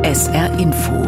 SR Info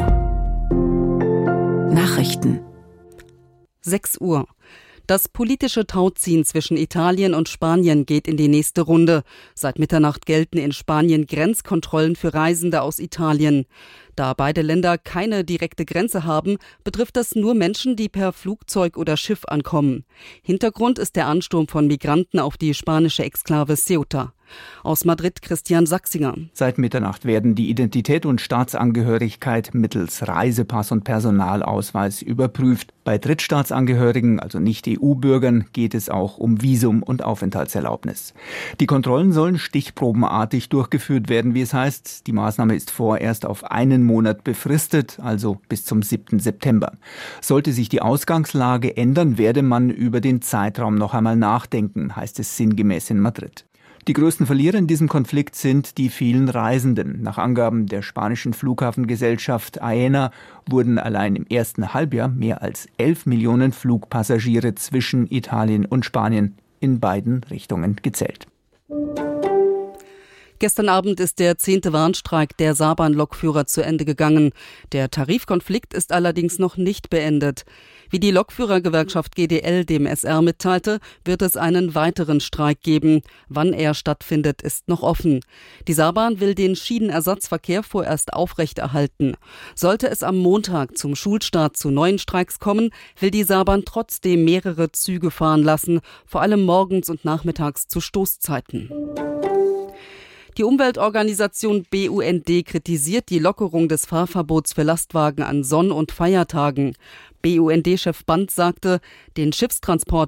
Nachrichten 6 Uhr. Das politische Tauziehen zwischen Italien und Spanien geht in die nächste Runde. Seit Mitternacht gelten in Spanien Grenzkontrollen für Reisende aus Italien. Da beide Länder keine direkte Grenze haben, betrifft das nur Menschen, die per Flugzeug oder Schiff ankommen. Hintergrund ist der Ansturm von Migranten auf die spanische Exklave Ceuta. Aus Madrid Christian Sachsinger. Seit Mitternacht werden die Identität und Staatsangehörigkeit mittels Reisepass und Personalausweis überprüft. Bei Drittstaatsangehörigen, also Nicht-EU-Bürgern, geht es auch um Visum und Aufenthaltserlaubnis. Die Kontrollen sollen stichprobenartig durchgeführt werden, wie es heißt. Die Maßnahme ist vorerst auf einen Monat befristet, also bis zum 7. September. Sollte sich die Ausgangslage ändern, werde man über den Zeitraum noch einmal nachdenken, heißt es sinngemäß in Madrid. Die größten Verlierer in diesem Konflikt sind die vielen Reisenden. Nach Angaben der spanischen Flughafengesellschaft Aena wurden allein im ersten Halbjahr mehr als 11 Millionen Flugpassagiere zwischen Italien und Spanien in beiden Richtungen gezählt. Gestern Abend ist der 10. Warnstreik der Saarbahn-Lokführer zu Ende gegangen. Der Tarifkonflikt ist allerdings noch nicht beendet. Wie die Lokführergewerkschaft GDL dem SR mitteilte, wird es einen weiteren Streik geben. Wann er stattfindet, ist noch offen. Die Saarbahn will den Schienenersatzverkehr vorerst aufrechterhalten. Sollte es am Montag zum Schulstart zu neuen Streiks kommen, will die Saarbahn trotzdem mehrere Züge fahren lassen, vor allem morgens und nachmittags zu Stoßzeiten. Die Umweltorganisation BUND kritisiert die Lockerung des Fahrverbots für Lastwagen an Sonn- und Feiertagen. BUND-Chef Band sagte, den Schiffstransport